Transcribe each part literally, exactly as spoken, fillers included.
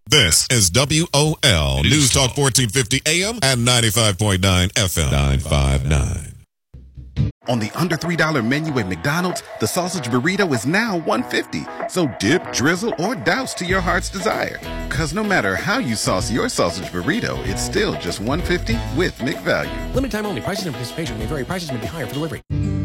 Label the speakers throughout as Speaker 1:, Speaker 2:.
Speaker 1: This is W O L News Talk fourteen fifty A M and ninety-five point nine F M. nine five nine.
Speaker 2: On the under three dollar menu at McDonald's, the sausage burrito is now one fifty. So dip, drizzle, or douse to your heart's desire. Cause no matter how you sauce your sausage burrito, it's still just one fifty with McValue.
Speaker 3: Limited time only. Prices and participation may vary. Prices may be higher for delivery.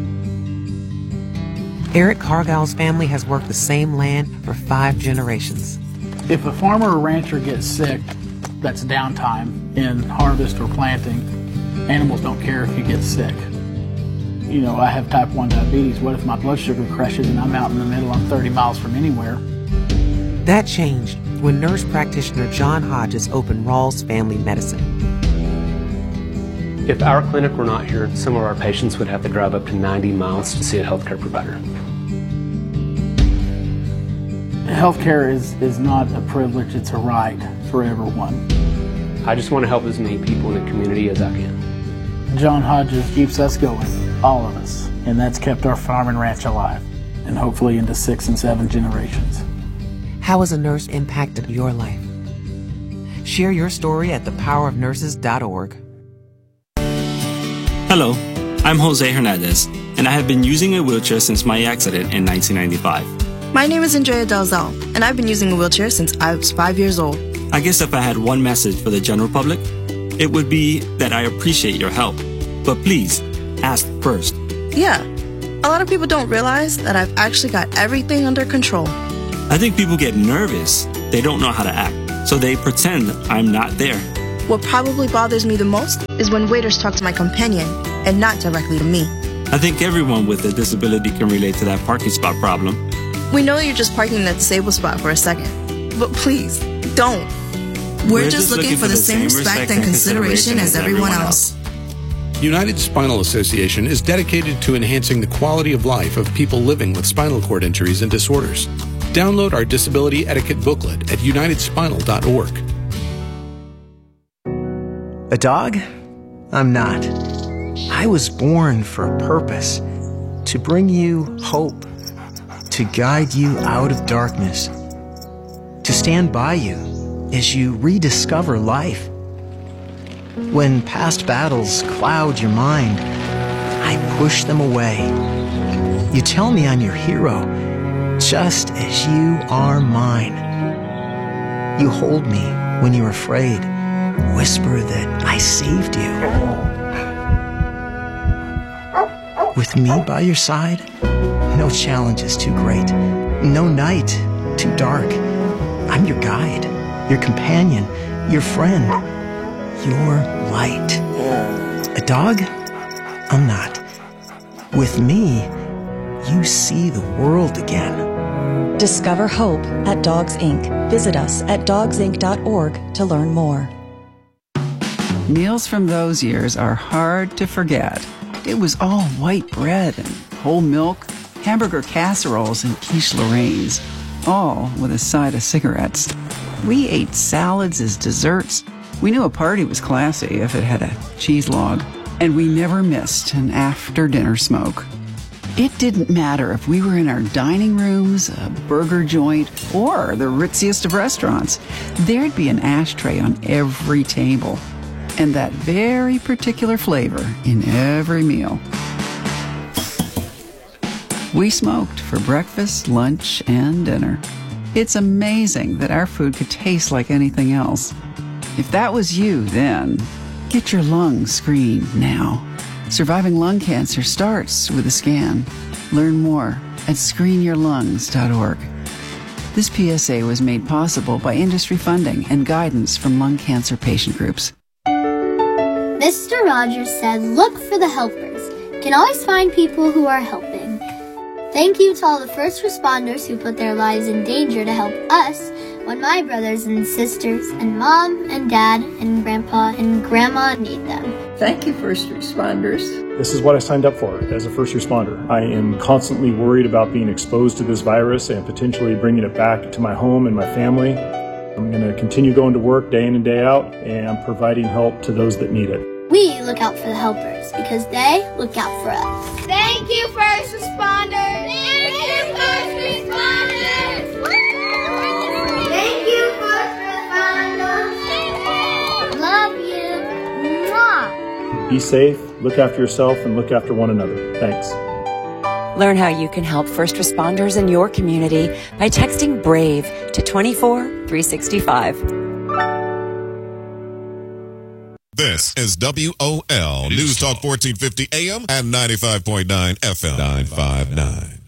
Speaker 4: Eric Cargill's family has worked the same land for five generations.
Speaker 5: If a farmer or rancher gets sick, that's downtime in harvest or planting. Animals don't care if you get sick. You know, I have type one diabetes. What if my blood sugar crashes and I'm out in the middle, I'm thirty miles from anywhere?
Speaker 4: That changed when nurse practitioner John Hodges opened Rawls Family Medicine.
Speaker 6: If our clinic were not here, some of our patients would have to drive up to ninety miles to see a healthcare provider.
Speaker 5: Healthcare is, is not a privilege, it's a right for everyone.
Speaker 6: I just want to help as many people in the community as I can.
Speaker 5: John Hodges keeps us going, all of us, and that's kept our farm and ranch alive, and hopefully into six and seven generations.
Speaker 4: How has a nurse impacted your life? Share your story at the power of nurses dot org.
Speaker 7: Hello, I'm Jose Hernandez, and I have been using a wheelchair since my accident in nineteen ninety-five.
Speaker 8: My name is Andrea Dalzell, and I've been using a wheelchair since I was five years old.
Speaker 7: I guess if I had one message for the general public, it would be that I appreciate your help. But please, ask first.
Speaker 8: Yeah, a lot of people don't realize that I've actually got everything under control.
Speaker 7: I think people get nervous. They don't know how to act, so they pretend I'm not there.
Speaker 8: What probably bothers me the most is when waiters talk to my companion and not directly to me.
Speaker 7: I think everyone with a disability can relate to that parking spot problem.
Speaker 8: We know you're just parking in that disabled spot for a second, but please, don't. We're, We're just, just looking, looking for the same respect and consideration as everyone else.
Speaker 9: United Spinal Association is dedicated to enhancing the quality of life of people living with spinal cord injuries and disorders. Download our disability etiquette booklet at united spinal dot org.
Speaker 10: A dog? I'm not. I was born for a purpose, to bring you hope, to guide you out of darkness, to stand by you as you rediscover life. When past battles cloud your mind, I push them away. You tell me I'm your hero, just as you are mine. You hold me when you're afraid, whisper that I saved you. With me by your side, no challenge is too great, no night too dark. I'm your guide, your companion, your friend, your light. A dog? I'm not. With me, you see the world again.
Speaker 11: Discover hope at Dogs Incorporated. Visit us at dogs inc dot org to learn more.
Speaker 12: Meals from those years are hard to forget. It was all white bread and whole milk, hamburger casseroles and quiche Lorraine's, all with a side of cigarettes. We ate salads as desserts. We knew a party was classy if it had a cheese log, and we never missed an after-dinner smoke. It didn't matter if we were in our dining rooms, a burger joint, or the ritziest of restaurants. There'd be an ashtray on every table, and that very particular flavor in every meal. We smoked for breakfast, lunch, and dinner. It's amazing that our food could taste like anything else. If that was you then, get your lungs screened now. Surviving lung cancer starts with a scan. Learn more at screen your lungs dot org. This P S A was made possible by industry funding and guidance from lung cancer patient groups.
Speaker 13: Mister Rogers said, look for the helpers. You can always find people who are helping. Thank you to all the first responders who put their lives in danger to help us when my brothers and sisters and mom and dad and grandpa and grandma need them.
Speaker 14: Thank you, first responders.
Speaker 15: This is what I signed up for as a first responder. I am constantly worried about being exposed to this virus and potentially bringing it back to my home and my family. I'm going to continue going to work day in and day out and providing help to those that need it.
Speaker 13: We look out for the helpers because they look out for us.
Speaker 16: Thank you, first responders! Thank you, first responders!
Speaker 13: Thank you, first responders!
Speaker 15: Be safe, look after yourself, and look after one another. Thanks.
Speaker 17: Learn how you can help first responders in your community by texting BRAVE to twenty-four three sixty-five.
Speaker 1: This is W O L News Talk fourteen fifty A M and ninety-five point nine F M. nine five nine.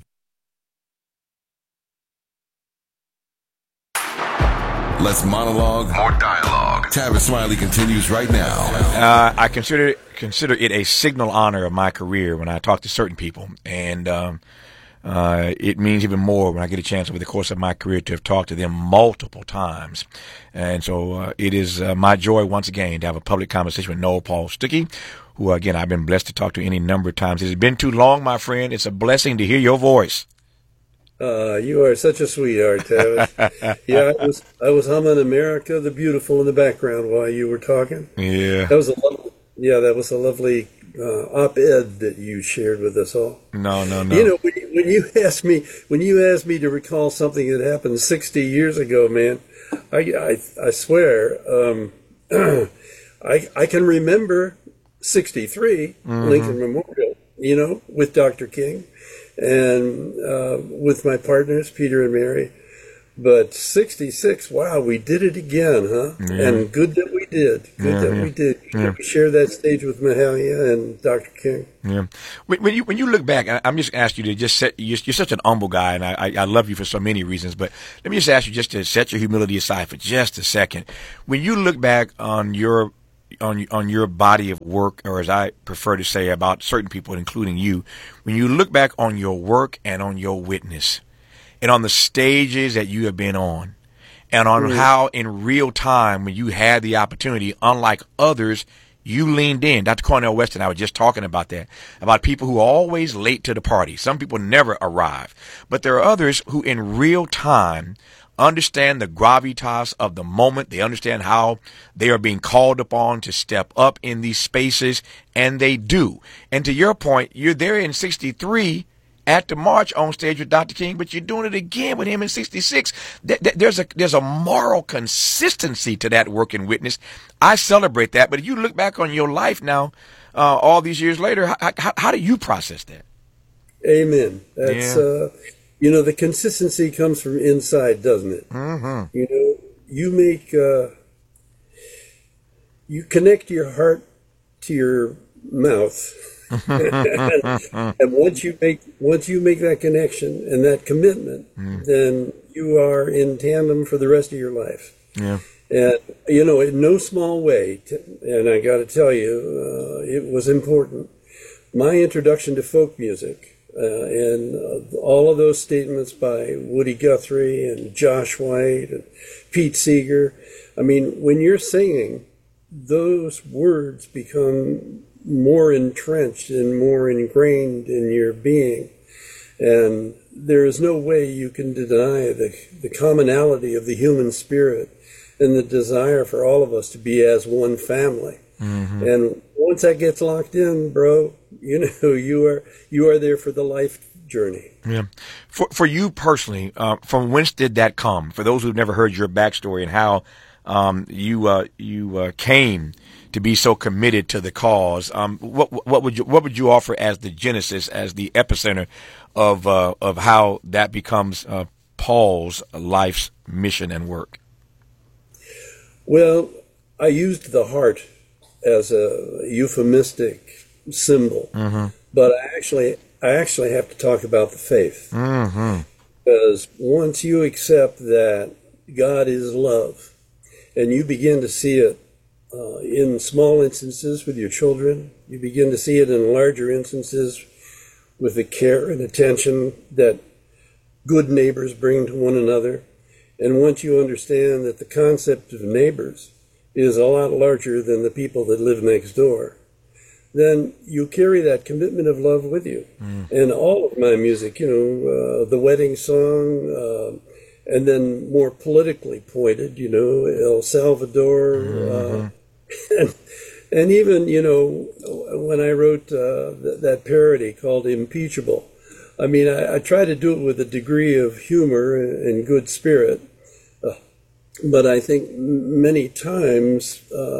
Speaker 18: Less monologue, more dialogue. Tavis Smiley continues right now.
Speaker 19: Uh, I consider consider it a signal honor of my career when I talk to certain people, and um, uh, it means even more when I get a chance over the course of my career to have talked to them multiple times. And so uh, it is uh, my joy once again to have a public conversation with Noel Paul Stookey, who again I've been blessed to talk to any number of times. It's been too long, my friend. It's a blessing to hear your voice.
Speaker 20: Uh, you are such a sweetheart, Tavis. Yeah, I was I was humming "America the Beautiful" in the background while you were talking.
Speaker 19: Yeah,
Speaker 20: that was a lovely, yeah, that was a lovely uh, op-ed that you shared with us all.
Speaker 19: No, no, no.
Speaker 20: You know, when you, when you asked me when you asked me to recall something that happened sixty years ago, man, I I, I swear, um, I I can remember sixty-three mm-hmm. Lincoln Memorial. You know, with Doctor King. And uh, with my partners, Peter and Mary. But sixty-six, wow, we did it again, huh? Yeah. And good that we did. Good yeah, that yeah. we did. Yeah. We shared that stage with Mahalia and Doctor King.
Speaker 19: Yeah. When, when you when you look back, I'm just asking you to just set. You're, you're such an humble guy, and I, I love you for so many reasons. But let me just ask you just to set your humility aside for just a second. When you look back on your on on your body of work, or as I prefer to say about certain people, including you, when you look back on your work and on your witness and on the stages that you have been on and on mm-hmm. how in real time when you had the opportunity, unlike others, you leaned in. Doctor Cornel West and I were just talking about that, about people who are always late to the party. Some people never arrive, but there are others who in real time understand the gravitas of the moment. They understand how they are being called upon to step up in these spaces, and they do. And to your point, you're there in sixty-three at the march on stage with Doctor King, but you're doing it again with him in sixty-six. There's a there's a moral consistency to that work and witness. I celebrate that. But if you look back on your life now, uh, all these years later, how, how, how do you process that?
Speaker 20: Amen. That's yeah. uh You know, the consistency comes from inside, doesn't it?
Speaker 19: Mm-hmm.
Speaker 20: You know, you make, uh, you connect your heart to your mouth. and, and once you make, once you make that connection and that commitment, mm. then you are in tandem for the rest of your life.
Speaker 19: Yeah.
Speaker 20: And, you know, in no small way, and I got to tell you, uh, it was important. My introduction to folk music, Uh, and uh, all of those statements by Woody Guthrie and Josh White and Pete Seeger. I mean, when you're singing, those words become more entrenched and more ingrained in your being. And there is no way you can deny the, the commonality of the human spirit and the desire for all of us to be as one family. Mm-hmm. And once that gets locked in, bro, you know, you are you are there for the life journey.
Speaker 19: Yeah. For for you personally, uh, from whence did that come? For those who've never heard your backstory and how um, you uh, you uh, came to be so committed to the cause, um, what what would you what would you offer as the genesis, as the epicenter of uh, of how that becomes uh, Paul's life's mission and work?
Speaker 20: Well, I used the heart as a euphemistic symbol,
Speaker 19: mm-hmm.
Speaker 20: but I actually I actually have to talk about the faith,
Speaker 19: mm-hmm.
Speaker 20: because once you accept that God is love, and you begin to see it uh, in small instances with your children, you begin to see it in larger instances with the care and attention that good neighbors bring to one another, and once you understand that the concept of neighbors is a lot larger than the people that live next door, then you carry that commitment of love with you.
Speaker 19: Mm.
Speaker 20: And all of my music, you know, uh, the wedding song, uh, and then more politically pointed, you know, El Salvador,
Speaker 19: mm-hmm.
Speaker 20: uh, and, and even, you know, when I wrote uh, th- that parody called Impeachable, I mean, I, I try to do it with a degree of humor and, and good spirit. But I think many times uh,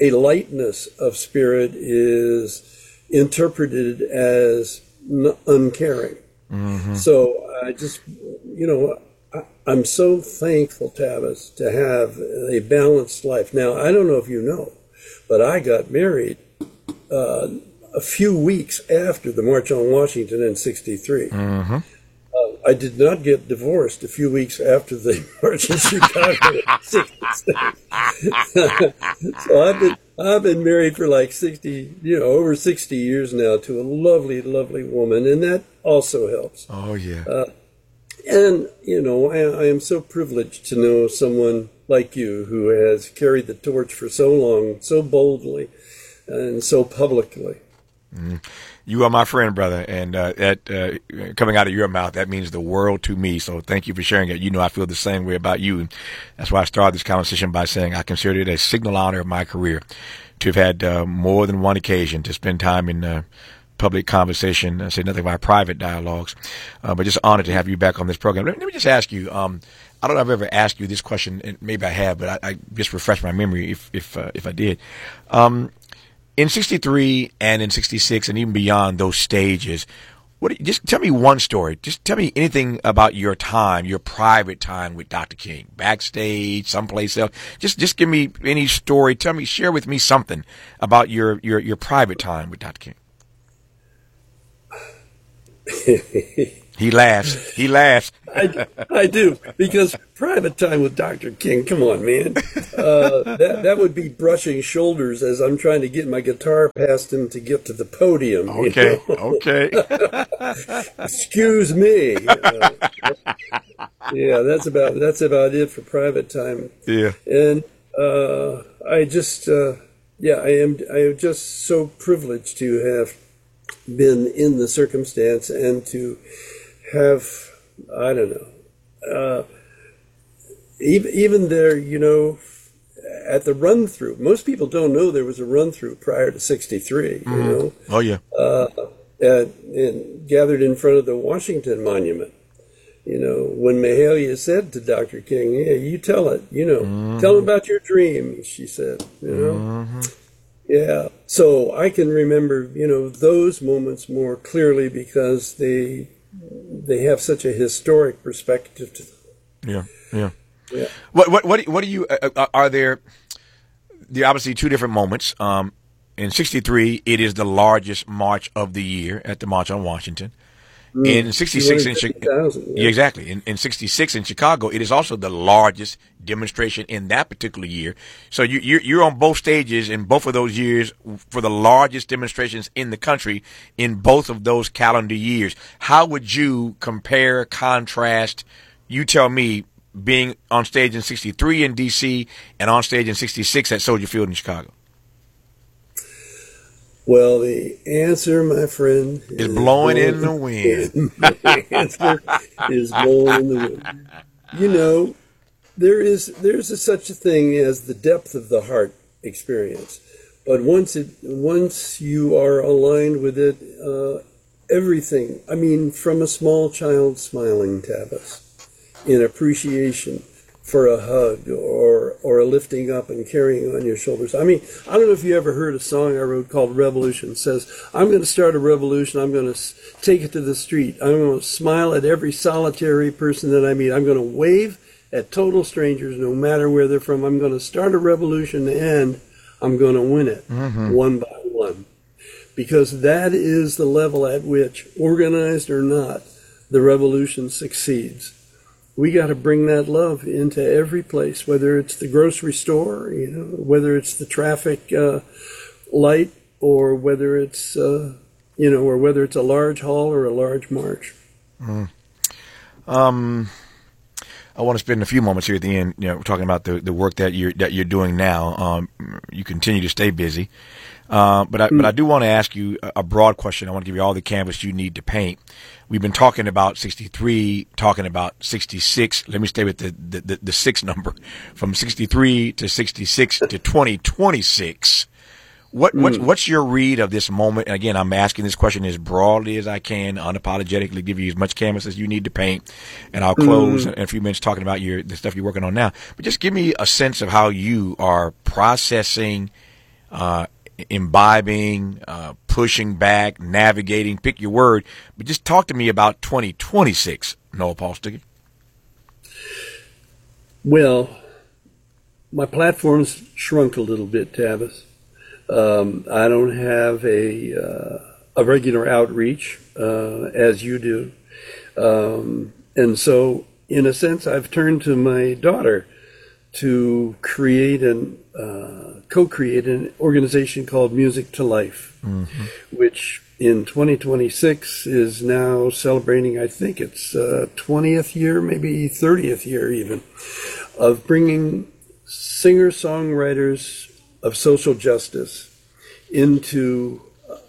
Speaker 20: a lightness of spirit is interpreted as n- uncaring. Mm-hmm. So I just, you know, I, I'm so thankful, Tavis, to have a balanced life. Now, I don't know if you know, but I got married uh, a few weeks after the March on Washington in sixty-three. Mm-hmm. Uh, I did not get divorced a few weeks after the March in Chicago in sixty-six. So I've been I've been married for like sixty, you know, over sixty years now to a lovely, lovely woman, and that also helps.
Speaker 19: Oh yeah.
Speaker 20: Uh, and you know, I, I am so privileged to know someone like you who has carried the torch for so long, so boldly, and so publicly.
Speaker 19: Mm-hmm. You are my friend, brother, and uh, that uh, coming out of your mouth, that means the world to me. So thank you for sharing it. You know I feel the same way about you, and that's why I started this conversation by saying I consider it a signal honor of my career to have had uh, more than one occasion to spend time in uh, public conversation. I say nothing about private dialogues, uh, but just honored to have you back on this program. Let me, let me just ask you. Um, I don't know if I've ever asked you this question, and maybe I have, but I, I just refreshed my memory if if uh, if I did. Um, In sixty-three and in sixty-six and even beyond those stages, what? Just tell me one story. Just tell me anything about your time, your private time with Doctor King, backstage, someplace else. Just, just give me any story. Tell me, share with me something about your your your private time with Doctor King. He laughs. He laughs.
Speaker 20: I, I do, because private time with Doctor King, come on, man. Uh, that, that would be brushing shoulders as I'm trying to get my guitar past him to get to the podium.
Speaker 19: Okay,
Speaker 20: you know?
Speaker 19: okay.
Speaker 20: Excuse me. Uh, yeah, that's about that's about it for private time.
Speaker 19: Yeah.
Speaker 20: And uh, I just, uh, yeah, I am I am just so privileged to have been in the circumstance and to have, I don't know, uh, even, even there, you know, at the run through, most people don't know there was a run through prior to sixty-three, mm-hmm. you know.
Speaker 19: Oh, yeah.
Speaker 20: Uh, at, and gathered in front of the Washington Monument. You know, when Mahalia said to Doctor King, yeah, you tell it, you know, mm-hmm. tell him about your dream, she said, you know. Mm-hmm. Yeah, so I can remember, you know, those moments more clearly because they they have such a historic perspective to them.
Speaker 19: Yeah, yeah.
Speaker 20: Yeah.
Speaker 19: What what what what do you uh, are there? There are obviously two different moments. Um, in sixty-three, it is the largest march of the year at the March on Washington. Mm, in sixty-six, in Chicago, yeah. exactly. In, in sixty-six in Chicago, it is also the largest demonstration in that particular year. So you, you're, you're on both stages in both of those years for the largest demonstrations in the country in both of those calendar years. How would you compare, contrast? You tell me, being on stage in sixty-three in D C and on stage in sixty-six at Soldier Field in Chicago.
Speaker 20: Well, the answer, my friend,
Speaker 19: is, is blowing, blowing in the wind.
Speaker 20: The answer is blowing in the wind. You know, there is there's a, such a thing as the depth of the heart experience, but once it once you are aligned with it, uh, everything. I mean, from a small child smiling, Tavis, in appreciation for a hug or or a lifting up and carrying on your shoulders. I mean, I don't know if you ever heard a song I wrote called Revolution. It says, I'm going to start a revolution. I'm going to take it to the street. I'm going to smile at every solitary person that I meet. I'm going to wave at total strangers, no matter where they're from. I'm going to start a revolution and I'm going to win it mm-hmm. one by one. Because that is the level at which, organized or not, the revolution succeeds. We got to bring that love into every place, whether it's the grocery store, you know, whether it's the traffic uh, light, or whether it's, uh, you know, or whether it's a large hall or a large march.
Speaker 19: Mm. Um, I want to spend a few moments here at the end, you know, talking about the, the work that you're that you're doing now. Um, you continue to stay busy, uh, but I, mm. but I do want to ask you a, a broad question. I want to give you all the canvas you need to paint. We've been talking about sixty-three, talking about sixty-six. Let me stay with the, the, the, the six number. From sixty-three to sixty-six to twenty twenty-six. What, mm. what's, what's your read of this moment? And again, I'm asking this question as broadly as I can, unapologetically, give you as much canvas as you need to paint. And I'll close mm. in a few minutes talking about your the stuff you're working on now. But just give me a sense of how you are processing uh, imbibing, uh, pushing back, navigating, pick your word. But just talk to me about twenty twenty-six, Noel Paul Stickey.
Speaker 20: Well, my platform's shrunk a little bit, Tavis. Um, I don't have a uh, a regular outreach uh, as you do. Um, and so, in a sense, I've turned to my daughter to create and uh, co-create an organization called Music to Life, mm-hmm. which in twenty twenty-six is now celebrating, I think it's uh, twentieth year, maybe thirtieth year even, of bringing singer-songwriters of social justice into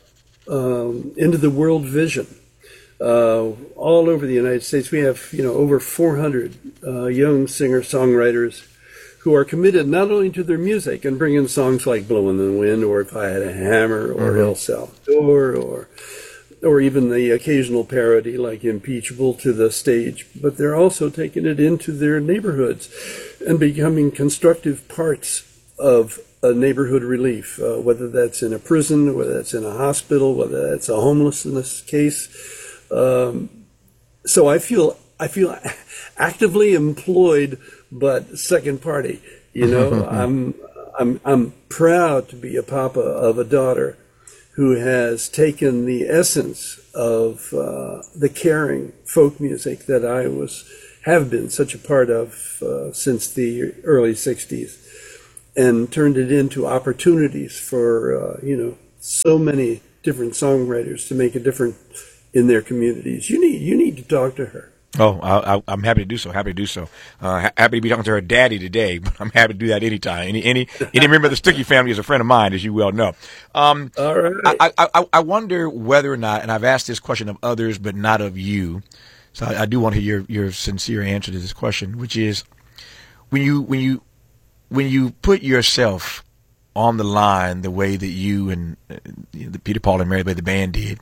Speaker 20: um, into the world vision. Uh, all over the United States, we have you know over four hundred uh, young singer-songwriters who are committed not only to their music and bringing songs like "Blowin' in the Wind" or "If I Had a Hammer" or mm-hmm. "El Salvador" or or even the occasional parody like "Impeachable" to the stage, but they're also taking it into their neighborhoods and becoming constructive parts of a neighborhood relief, uh, whether that's in a prison, whether that's in a hospital, whether that's a homelessness case. Um, so I feel I feel actively employed, but second party. You know, I'm I'm I'm proud to be a papa of a daughter who has taken the essence of uh, the caring folk music that I was have been such a part of uh, since the early sixties, and turned it into opportunities for uh, you know so many different songwriters to make a difference in their communities. You need you need to talk to her.
Speaker 19: Oh, I, I, I'm happy to do so. Happy to do so. Uh, ha- happy to be talking to her daddy today, but I'm happy to do that anytime. Any any any member of the Stickey family is a friend of mine, as you well know. Um,
Speaker 20: All right.
Speaker 19: I, I I wonder whether or not, and I've asked this question of others, but not of you. So I, I do want to hear your, your sincere answer to this question, which is when you when you when you put yourself on the line the way that you and uh, the Peter, Paul, and Mary, the band did.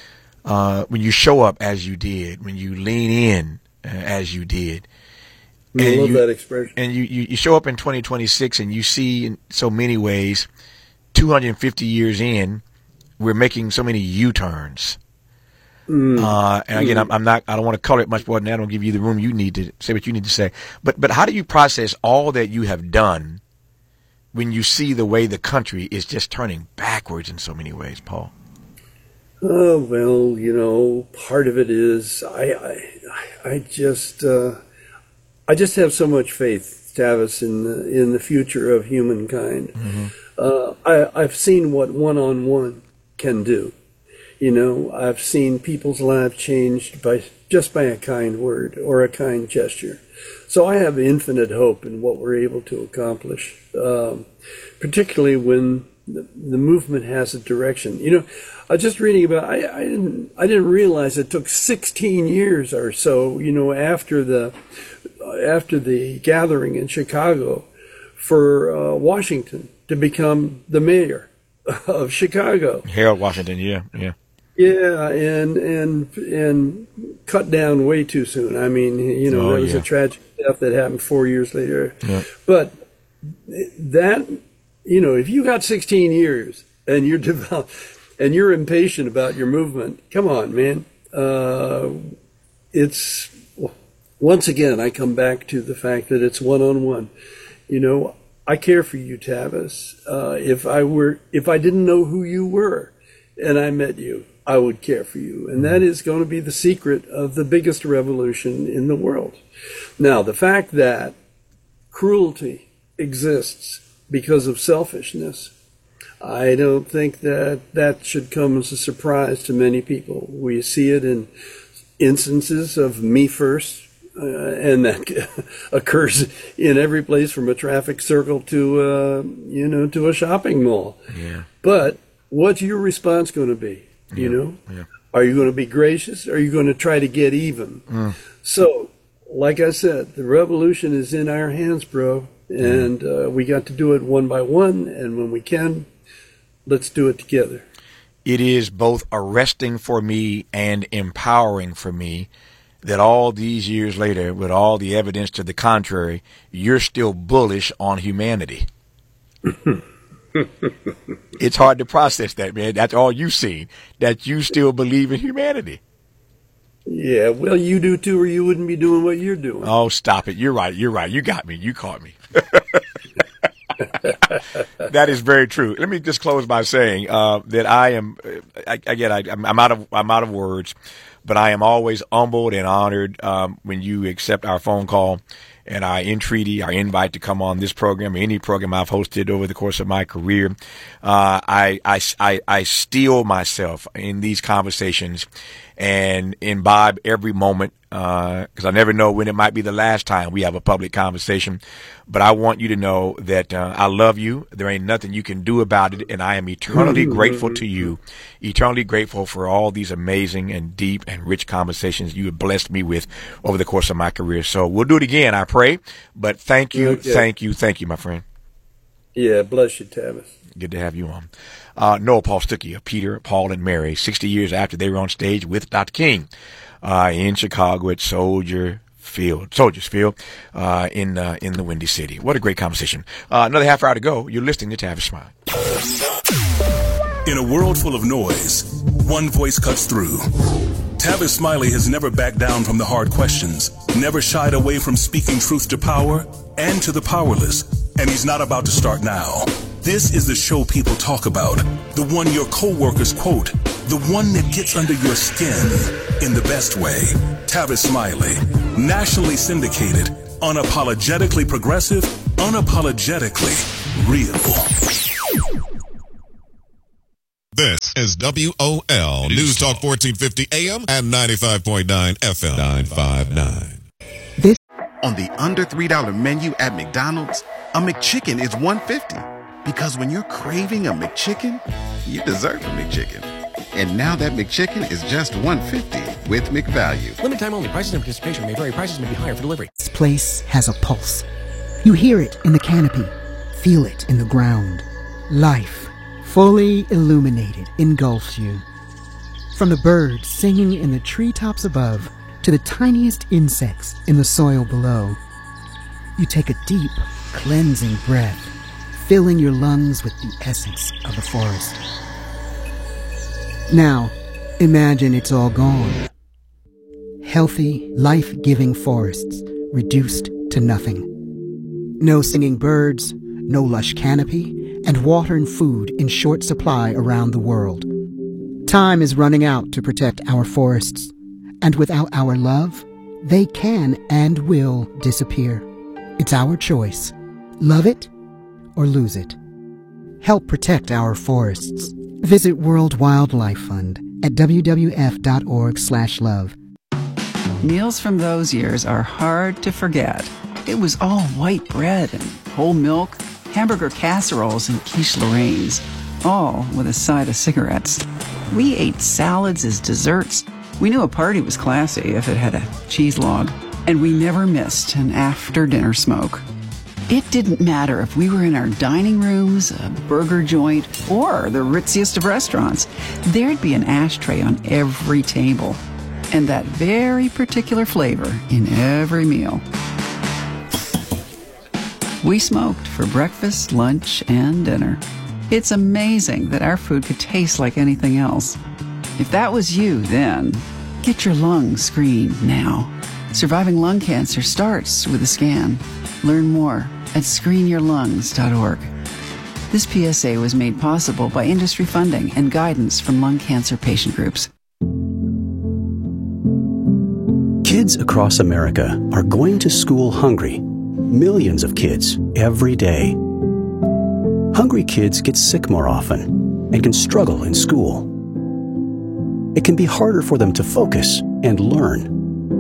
Speaker 19: Uh, when you show up as you did, when you lean in uh, as you did,
Speaker 20: I
Speaker 19: and
Speaker 20: love
Speaker 19: you,
Speaker 20: that expression.
Speaker 19: And you, you, you show up in twenty twenty-six, and you see in so many ways, two hundred fifty years in, we're making so many U-turns. Mm. Uh, and again, mm. I'm, I'm not. I don't want to color it much more than that. I don't give you the room you need to say what you need to say. But but how do you process all that you have done when you see the way the country is just turning backwards in so many ways, Paul?
Speaker 20: Oh, well, you know, part of it is I, I, I just, uh, I just have so much faith, Tavis, in the, in the future of humankind. Mm-hmm. Uh, I, I've seen what one-on-one can do. You know, I've seen people's lives changed by just by a kind word or a kind gesture. So I have infinite hope in what we're able to accomplish, um, particularly when the, the movement has a direction. You know, I was just reading about. I, I didn't. I didn't realize it took sixteen years or so. You know, after the after the gathering in Chicago, for uh, Washington to become the mayor of Chicago.
Speaker 19: Harold Washington. Yeah. Yeah.
Speaker 20: Yeah, and and and cut down way too soon. I mean, you know,
Speaker 19: oh,
Speaker 20: there was
Speaker 19: yeah.
Speaker 20: a tragic death that happened four years later.
Speaker 19: Yeah.
Speaker 20: But that, you know, if you got sixteen years and you're develop, and you're impatient about your movement, come on, man. Uh, it's once again I come back to the fact that it's one on one. You know, I care for you, Tavis. Uh, if I were, if I didn't know who you were, and I met you, I would care for you. And that is going to be the secret of the biggest revolution in the world. Now, the fact that cruelty exists because of selfishness, I don't think that that should come as a surprise to many people. We see it in instances of me first, uh, and that occurs in every place from a traffic circle to, uh, you know, to a shopping mall.
Speaker 19: Yeah.
Speaker 20: But what's your response going to be? You
Speaker 19: yeah.
Speaker 20: know,
Speaker 19: yeah.
Speaker 20: Are you going to be gracious? Or are you going to try to get even?
Speaker 19: Mm.
Speaker 20: So, like I said, the revolution is in our hands, bro. And mm. uh, we got to do it one by one. And when we can, let's do it together.
Speaker 19: It is both arresting for me and empowering for me that all these years later, with all the evidence to the contrary, you're still bullish on humanity. It's hard to process that, man. That's all you've seen, that you still believe in humanity.
Speaker 20: Yeah, well, you do too, or you wouldn't be doing what you're doing.
Speaker 19: Oh, stop it. You're right. You're right. You got me. You caught me. That is very true. Let me just close by saying uh, that I am, I, again, I, I'm out of I'm out of words, but I am always humbled and honored um, when you accept our phone call and our entreaty, our invite to come on this program or any program I've hosted over the course of my career. Uh, I, I, I, I steel myself in these conversations and imbibe every moment, because uh, I never know when it might be the last time we have a public conversation. But I want you to know that uh, I love you. There ain't nothing you can do about it, and I am eternally grateful to you, eternally grateful for all these amazing and deep and rich conversations you have blessed me with over the course of my career. So we'll do it again, I pray. But thank you, okay. thank you, thank you, my friend.
Speaker 20: Yeah, bless you, Tavis.
Speaker 19: Good to have you on. Uh, Noah Paul Stuckey of Peter, Paul, and Mary, sixty years after they were on stage with Doctor King uh, in Chicago at Soldier Field, Soldiers Field uh, in uh, in the Windy City. What a great conversation. Uh, another half hour to go. You're listening to Tavis Smiley.
Speaker 21: In a world full of noise, one voice cuts through. Tavis Smiley has never backed down from the hard questions, never shied away from speaking truth to power and to the powerless, and he's not about to start now. This is the show people talk about, the one your coworkers quote, the one that gets under your skin in the best way. Tavis Smiley, nationally syndicated, unapologetically progressive, unapologetically real.
Speaker 1: This is W O L News Talk fourteen fifty A M and ninety-five point nine F M. nine five nine.
Speaker 2: This on the under three dollar menu at McDonald's, a McChicken is one fifty. Because when you're craving a McChicken, you deserve a McChicken. And now that McChicken is just one fifty with McValue.
Speaker 3: Limited time only. Prices and participation may vary. Prices may be higher for delivery.
Speaker 22: This place has a pulse. You hear it in the canopy. Feel it in the ground. Life, fully illuminated, engulfs you. From the birds singing in the treetops above to the tiniest insects in the soil below. You take a deep, cleansing breath, filling your lungs with the essence of the forest. Now, imagine it's all gone. Healthy, life-giving forests reduced to nothing. No singing birds, no lush canopy, and water and food in short supply around the world. Time is running out to protect our forests, and without our love, they can and will disappear. It's our choice. Love it or lose it. Help protect our forests. Visit World Wildlife Fund at w w f dot org slash love.
Speaker 12: Meals from those years are hard to forget. It was all white bread and whole milk, hamburger casseroles and quiche Lorraines, all with a side of cigarettes. We ate salads as desserts. We knew a party was classy if it had a cheese log, and we never missed an after-dinner smoke. It didn't matter if we were in our dining rooms, a burger joint, or the ritziest of restaurants. There'd be an ashtray on every table, and that very particular flavor in every meal. We smoked for breakfast, lunch, and dinner. It's amazing that our food could taste like anything else. If that was you then, get your lungs screened now. Surviving lung cancer starts with a scan. Learn more at screen your lungs dot org. This P S A was made possible by industry funding and guidance from lung cancer patient groups.
Speaker 23: Kids across America are going to school hungry. Millions of kids every day. Hungry kids get sick more often and can struggle in school. It can be harder for them to focus and learn.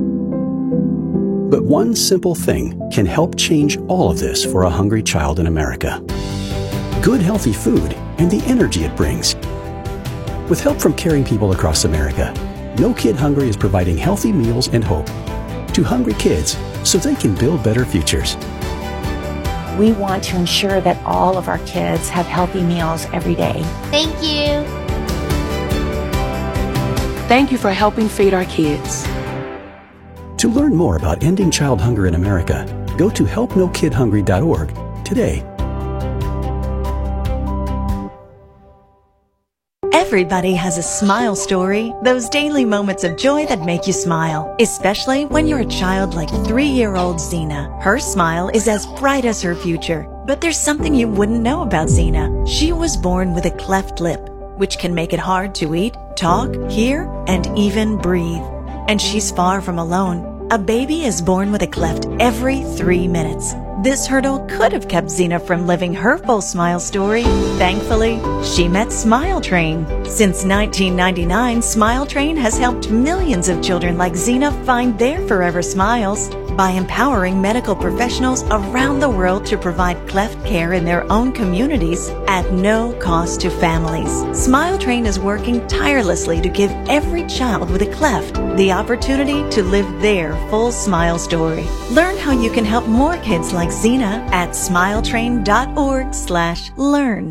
Speaker 23: But one simple thing can help change all of this for a hungry child in America. Good, healthy food and the energy it brings. With help from caring people across America, No Kid Hungry is providing healthy meals and hope to hungry kids so they can build better futures.
Speaker 24: We want to ensure that all of our kids have healthy meals every day.
Speaker 16: Thank you.
Speaker 25: Thank you for helping feed our kids.
Speaker 23: To learn more about ending child hunger in America, go to help no kid hungry dot org today.
Speaker 11: Everybody has a smile story, those daily moments of joy that make you smile, especially when you're a child like three-year-old Xena. Her smile is as bright as her future, but there's something you wouldn't know about Xena. She was born with a cleft lip, which can make it hard to eat, talk, hear, and even breathe. And she's far from alone. A baby is born with a cleft every three minutes. This hurdle could have kept Xena from living her full smile story. Thankfully, she met Smile Train. Since nineteen ninety-nine, Smile Train has helped millions of children like Xena find their forever smiles by empowering medical professionals around the world to provide cleft care in their own communities at no cost to families. Smile Train is working tirelessly to give every child with a cleft the opportunity to live their full smile story. Learn how you can help more kids like Xena at smiletrain.org slash learn.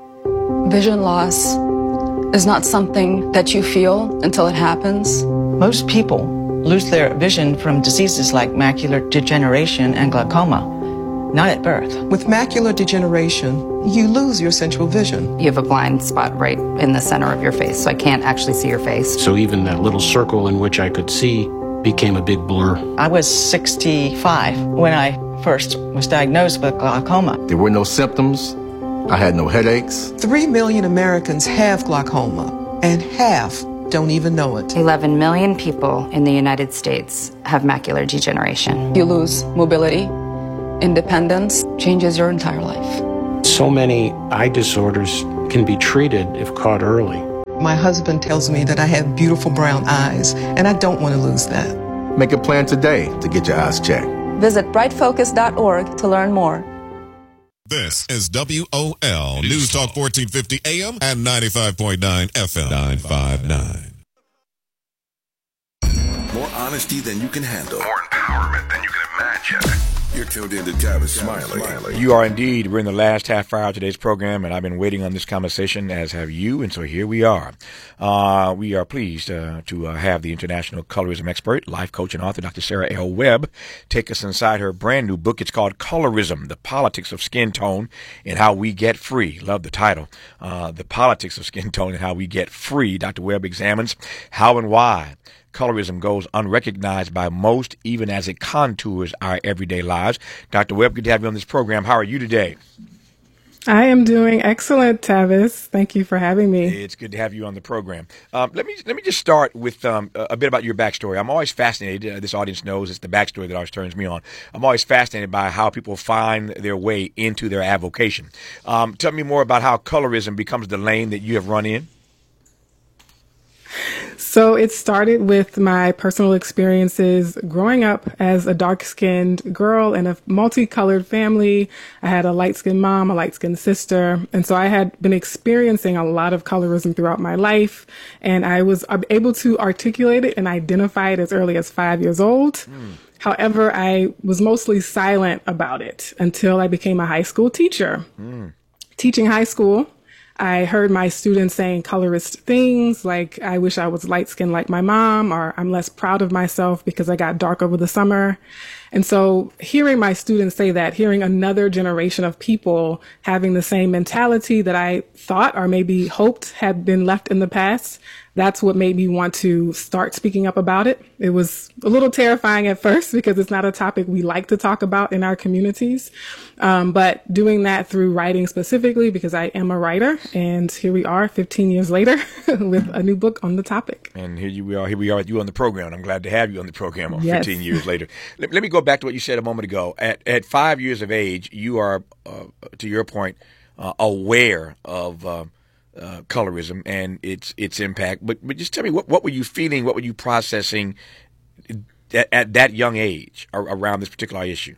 Speaker 4: Vision loss is not something that you feel until it happens.
Speaker 5: Most people lose their vision from diseases like macular degeneration and glaucoma, not at birth.
Speaker 6: With macular degeneration, you lose your central vision.
Speaker 7: You have a blind spot right in the center of your face, so I can't actually see your face.
Speaker 8: So even that little circle in which I could see became a big blur.
Speaker 5: I was sixty-five when I first was diagnosed with glaucoma.
Speaker 26: There were no symptoms. I had no headaches.
Speaker 6: Three million Americans have glaucoma, and half don't even know it.
Speaker 7: eleven million people in the United States have macular degeneration.
Speaker 4: You lose mobility, independence, changes your entire life.
Speaker 8: So many eye disorders can be treated if caught early.
Speaker 6: My husband tells me that I have beautiful brown eyes, and I don't want to lose that.
Speaker 26: Make a plan today to get your eyes checked.
Speaker 4: Visit bright focus dot org to learn more.
Speaker 1: This is W O L News Talk fourteen fifty A M and ninety-five point nine F M. nine five nine.
Speaker 18: More honesty than you can handle. More empowerment than you can imagine. You're tuned in to Tavis Smiley.
Speaker 19: You are indeed. We're in the last half hour of today's program, and I've been waiting on this conversation, as have you, and so here we are. Uh, we are pleased uh, to uh, have the international colorism expert, life coach, and author, Doctor Sarah L. Webb, take us inside her brand new book. It's called Colorism, The Politics of Skin Tone and How We Get Free. Love the title. Uh, the Politics of Skin Tone and How We Get Free. Doctor Webb examines how and why colorism goes unrecognized by most, even as it contours our everyday lives. Doctor Webb, good to have you on this program. How are you today?
Speaker 26: I am doing excellent, Tavis. Thank you for having me.
Speaker 19: It's good to have you on the program. Um, let me let me just start with um, a bit about your backstory. I'm always fascinated. Uh, this audience knows it's the backstory that always turns me on. I'm always fascinated by how people find their way into their avocation. Um, tell me more about how colorism becomes the lane that you have run in.
Speaker 26: So it started with my personal experiences growing up as a dark-skinned girl in a multicolored family. I had a light-skinned mom, a light-skinned sister. And so I had been experiencing a lot of colorism throughout my life. And I was able to articulate it and identify it as early as five years old. Mm. However, I was mostly silent about it until I became a high school teacher. Mm. Teaching high school, I heard my students saying colorist things like, I wish I was light skinned like my mom, or I'm less proud of myself because I got dark over the summer. And so hearing my students say that, hearing another generation of people having the same mentality that I thought or maybe hoped had been left in the past, that's what made me want to start speaking up about it. It was a little terrifying at first because it's not a topic we like to talk about in our communities. Um, but doing that through writing specifically, because I am a writer, and here we are fifteen years later with a new book on the topic.
Speaker 19: And here you we are, here we are with you on the program. I'm glad to have you on the program
Speaker 26: yes.
Speaker 19: fifteen years later. Let, let me go back to what you said a moment ago. At, at five years of age, you are, uh, to your point, uh, aware of uh, uh, colorism and its its impact. But but just tell me, what, what were you feeling? What were you processing at, at that young age around this particular issue?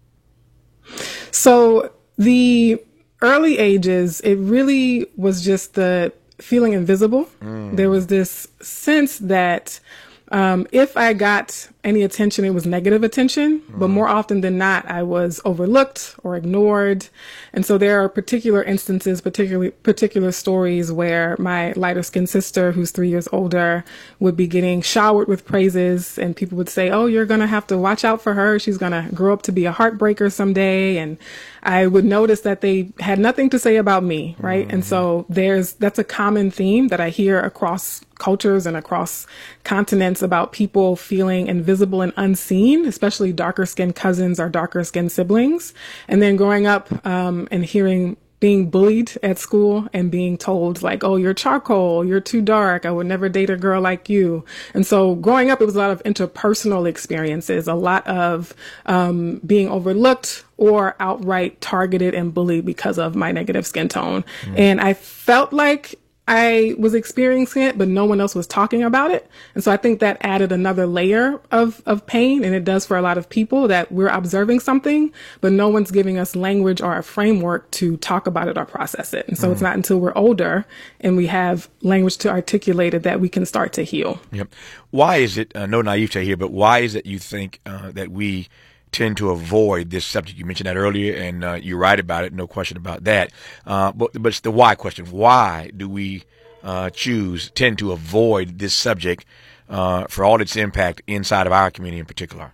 Speaker 26: So the early ages, it really was just the feeling invisible. Mm. There was this sense that um, if I got any attention, it was negative attention, mm-hmm. but more often than not, I was overlooked or ignored. And so there are particular instances, particularly particular stories where my lighter skinned sister, who's three years older, would be getting showered with praises, and people would say, oh, you're going to have to watch out for her. She's going to grow up to be a heartbreaker someday. And I would notice that they had nothing to say about me, right? Mm-hmm. And so there's, that's a common theme that I hear across cultures and across continents about people feeling invisible and unseen, especially darker skinned cousins or darker skinned siblings. And then growing up um, and hearing being bullied at school and being told like, oh, you're charcoal, you're too dark, I would never date a girl like you. And so growing up, it was a lot of interpersonal experiences, a lot of um, being overlooked or outright targeted and bullied because of my negative skin tone. Mm. And I felt like I was experiencing it, but no one else was talking about it. And so I think that added another layer of, of pain. And it does for a lot of people, that we're observing something, but no one's giving us language or a framework to talk about it or process it. And so mm. it's not until we're older and we have language to articulate it that we can start to heal.
Speaker 19: Yep. Why is it, uh, no naivete here, but why is it you think uh, that we tend to avoid this subject? You mentioned that earlier, and uh, you're right about it, no question about that. Uh, but, but it's the why question. Why do we uh, choose, tend to avoid this subject uh, for all its impact inside of our community in particular?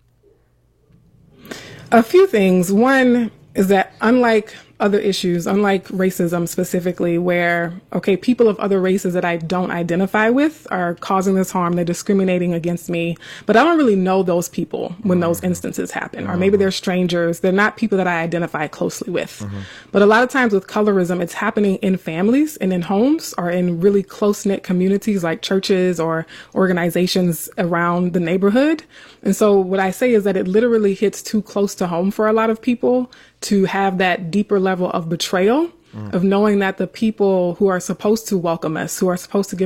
Speaker 26: A few things. One is that unlike other issues, unlike racism specifically, where, okay, people of other races that I don't identify with are causing this harm, they're discriminating against me, but I don't really know those people when those instances happen. Mm-hmm. Or maybe they're strangers, they're not people that I identify closely with. Mm-hmm. But a lot of times with colorism, it's happening in families and in homes or in really close-knit communities like churches or organizations around the neighborhood. And so what I say is that it literally hits too close to home for a lot of people to have that deeper level of betrayal, mm. of knowing that the people who are supposed to welcome us, who are supposed to give